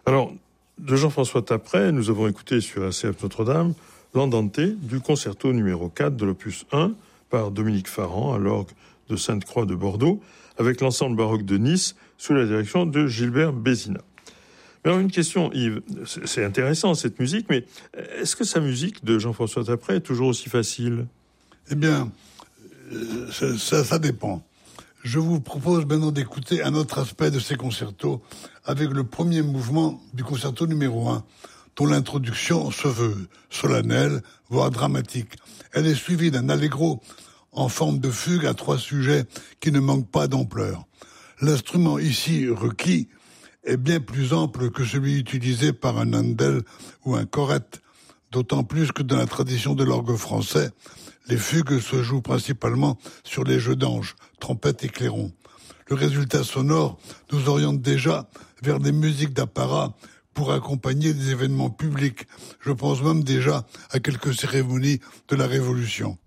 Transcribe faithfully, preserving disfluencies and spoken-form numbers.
Alors, de Jean-François Taprey, nous avons écouté sur R C F Notre-Dame l'Andante du concerto numéro quatre de l'opus un par Dominique Farran à l'orgue de Sainte-Croix de Bordeaux avec l'ensemble baroque de Nice sous la direction de Gilbert Bézina. Mais alors une question, Yves, c'est intéressant cette musique, mais est-ce que sa musique de Jean-François Taprey est toujours aussi facile ? Eh bien, ça, ça, ça dépend. Je vous propose maintenant d'écouter un autre aspect de ces concertos avec le premier mouvement du concerto numéro un, dont l'introduction se veut solennelle, voire dramatique. Elle est suivie d'un allegro en forme de fugue à trois sujets qui ne manquent pas d'ampleur. L'instrument ici requis est bien plus ample que celui utilisé par un Handel ou un Corrette, d'autant plus que dans la tradition de l'orgue français, les fugues se jouent principalement sur les jeux d'anges, trompettes et clairons. Le résultat sonore nous oriente déjà vers des musiques d'apparat pour accompagner des événements publics. Je pense même déjà à quelques cérémonies de la Révolution.